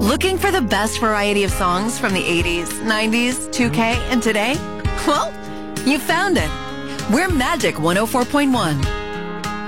Looking for the best variety of songs from the 80s, 90s, 2K, and today? Well, you found it. We're Magic 104.1.